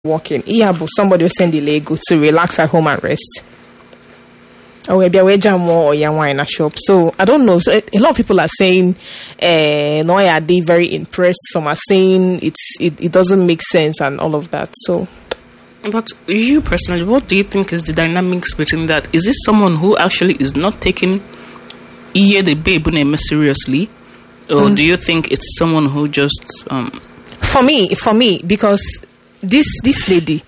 working. But somebody will send the Lego to relax at home and rest. Or maybe a wager more or young wine in a shop. So I don't know. So a lot of people are saying, no, are they very impressed? Some are saying it doesn't make sense and all of that. So, but you personally, what do you think is the dynamics between that? Is this someone who actually is not taking the babe seriously, or do you think it's someone who just For me, because this lady,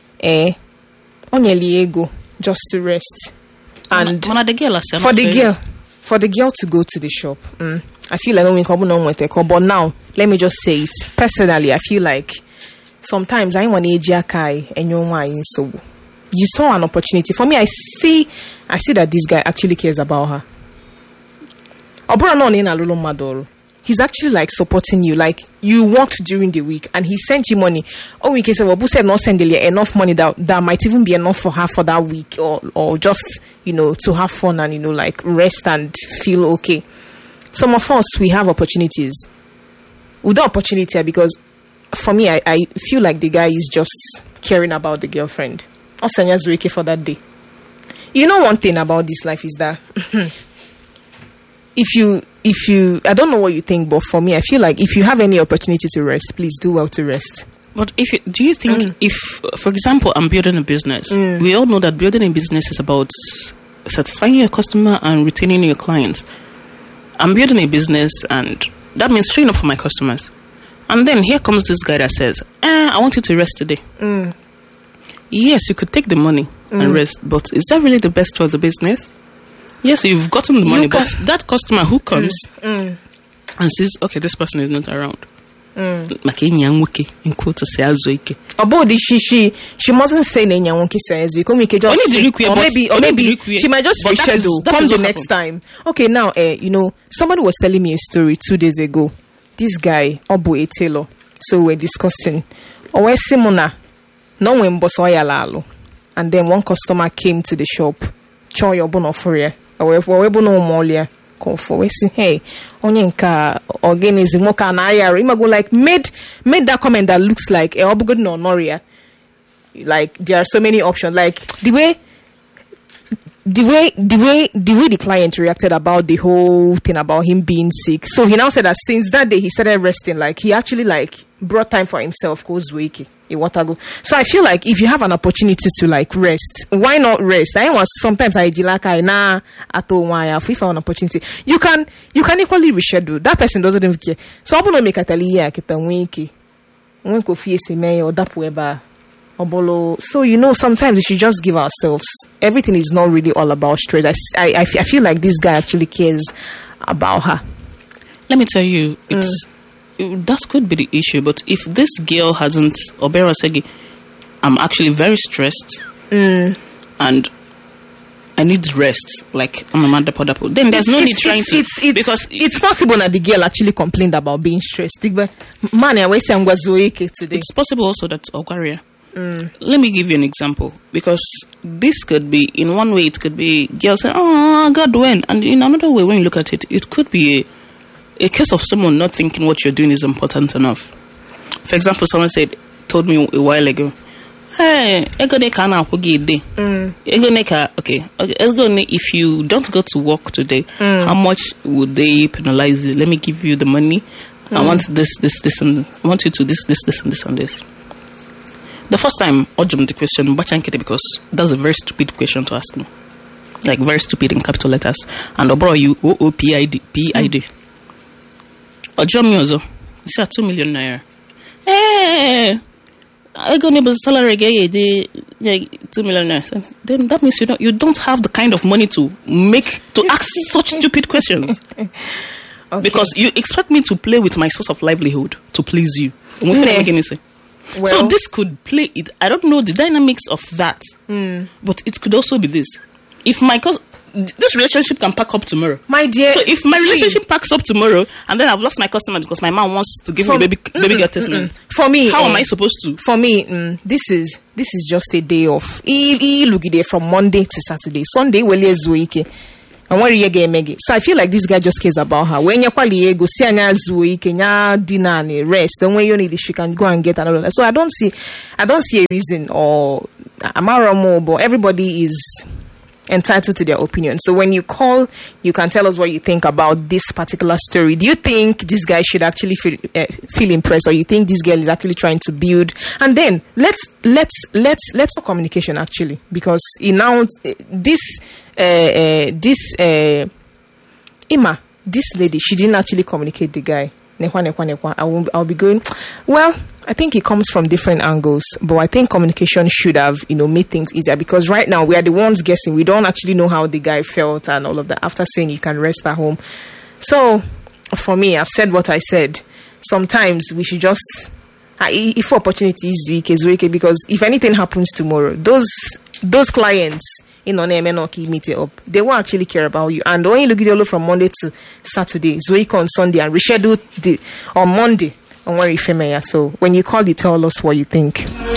only ego just to rest. And for the girl to go to the shop, I feel like no one on with her. But now, let me just say it personally. I feel like sometimes I want to kai and so you saw an opportunity. For me, I see that this guy actually cares about her. He's actually like supporting you. Like you worked during the week and he sent you money. Oh, we can say, well, Boo said not send enough money that might even be enough for her for that week or just, to have fun and, like rest and feel okay. Some of us, we have opportunities. Without opportunity, because for me, I feel like the guy is just caring about the girlfriend. Osanya's okay for that day. One thing about this life is that if you I don't know what you think, but for me, I feel like if you have any opportunity to rest, please do well to rest. But do you think if, for example, I'm building a business, we all know that building a business is about satisfying your customer and retaining your clients. I'm building a business and that means showing up for my customers. And then here comes this guy that says, I want you to rest today. Yes, you could take the money and rest, but is that really the best for the business? Yes, you've gotten the money, but that customer who comes and says, okay, this person is not around. She mustn't say or maybe she might just reschedule. Come the next time. Okay, now somebody was telling me a story 2 days ago. This guy, Obu Etelo. So we're discussing. Simona, no one boss lalo. And then one customer came to the shop. Choy obono for ya. Hey, onyenka organism moka na ayaro. Imago like made that comment that looks like obugo no noria. Like there are so many options. Like the way the client reacted about the whole thing about him being sick. So he now said that since that day he started resting. Like he actually like brought time for himself. So I feel like if you have an opportunity to like rest, why not rest? Sometimes I if I have an opportunity, you can equally reschedule. That person doesn't even care. So I'm gonna make a So sometimes we should just give ourselves. Everything is not really all about stress. I feel like this guy actually cares about her. Let me tell you, that could be the issue. But if this girl hasn't, Obera Segi, I'm actually very stressed and I need rest. Like I'm a mother podapo. Then there's no need trying to because it's possible that the girl actually complained about being stressed. It's possible also that Ogaria. Let me give you an example, because this could be, in one way, it could be girl saying, "Oh God, when?" And in another way, when you look at it, it could be a case of someone not thinking what you're doing is important enough. For example, someone told me a while ago, "Hey, if you don't go to work today, how much would they penalize you? Let me give you the money. I want this, and I want you to this, and this." The first time I jumped the question, because that's a very stupid question to ask me. Like very stupid in capital letters. And Obro you OOPID. Ojomiozo. This is 2 million naira. Hey, I got neighbor's salary again. 2 million naira. Then that means you don't have the kind of money to ask such stupid questions. Okay. Because you expect me to play with my source of livelihood to please you. Well, so this could play it. I don't know the dynamics of that, but it could also be this. If this relationship can pack up tomorrow, my dear. So if my relationship packs up tomorrow, and then I've lost my customer because my mom wants to give me baby girl testament. For me, how am I supposed to? For me, this is just a day off. From Monday to Saturday. Sunday, And what you get Meggy? So I feel like this guy just cares about her. When you call go see anya zui, kenya dinner and rest. Don't when you need it, she can go and get another. So I don't see a reason or Amara, but everybody is entitled to their opinion. So when you call, you can tell us what you think about this particular story. Do you think this guy should actually feel impressed, or you think this girl is actually trying to build? And then let's talk communication actually, because now Ima, this lady, she didn't actually communicate the guy. I'll be going, well, I think it comes from different angles, but I think communication should have, made things easier, because right now we are the ones guessing. We don't actually know how the guy felt and all of that after saying you can rest at home. So for me, I've said what I said. Sometimes we should just, if opportunity is weak, because if anything happens tomorrow, those clients, they won't actually care about you. And when you look at it from Monday to Saturday, Zoe on Sunday and reschedule on Monday on where you. So when you call, you tell us what you think.